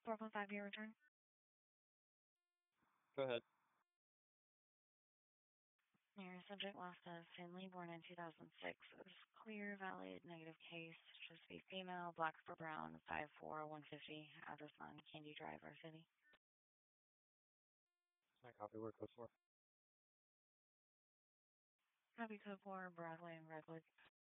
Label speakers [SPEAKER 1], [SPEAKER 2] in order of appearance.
[SPEAKER 1] 4.5-year return.
[SPEAKER 2] Go ahead.
[SPEAKER 1] Your subject last as Finley, born in 2006. It was clear, valid, negative case. Should be female, black for brown, 5'4", 150. Address on Candy Drive, our city.
[SPEAKER 2] My copy word code 4.
[SPEAKER 1] Copy code 4, Broadway and Redwood.